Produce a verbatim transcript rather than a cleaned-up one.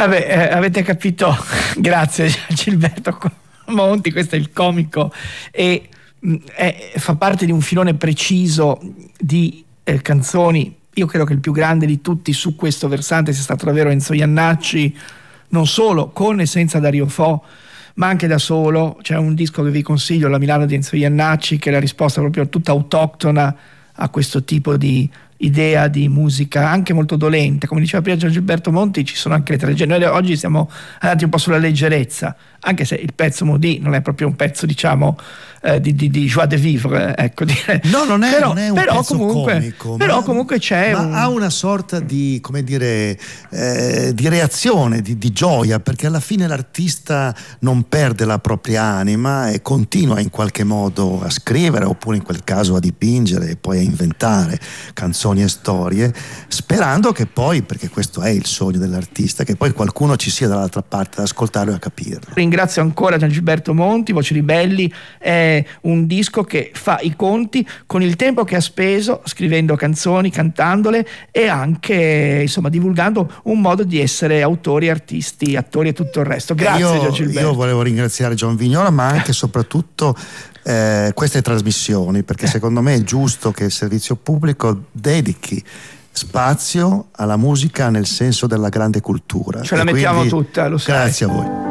Vabbè, eh, avete capito, grazie Gilberto Monti, questo è il comico e mh, è, fa parte di un filone preciso di eh, canzoni. Io credo che il più grande di tutti su questo versante sia stato davvero Enzo Jannacci, non solo con e senza Dario Fo, ma anche da solo. C'è un disco che vi consiglio, La Milano di Enzo Jannacci, che è la risposta proprio tutta autoctona a questo tipo di idea di musica anche molto dolente. Come diceva prima Gilberto Monti, ci sono anche le tragedie. Noi oggi siamo andati un po' sulla leggerezza, anche se il pezzo Maudit non è proprio un pezzo, diciamo, eh, di, di, di joie de vivre, ecco. No, non è, però, non è un però pezzo comunque, comico, però ma, comunque c'è ma un... ha una sorta di, come dire, eh, di reazione, di, di gioia, perché alla fine l'artista non perde la propria anima e continua in qualche modo a scrivere, oppure in quel caso a dipingere e poi a inventare canzoni e storie, sperando che poi, perché questo è il sogno dell'artista, che poi qualcuno ci sia dall'altra parte ad ascoltarlo e a capirlo. Ringrazio ancora Gian Gilberto Monti, Voci Ribelli è un disco che fa i conti con il tempo che ha speso scrivendo canzoni, cantandole e anche, insomma, divulgando un modo di essere autori, artisti, attori e tutto il resto. Grazie io, Gian Gilberto. Io volevo ringraziare John Vignola, ma anche e soprattutto eh, queste trasmissioni, perché secondo me è giusto che il servizio pubblico dedichi spazio alla musica nel senso della grande cultura. Ce la e mettiamo quindi, tutta, lo sai. Grazie a voi.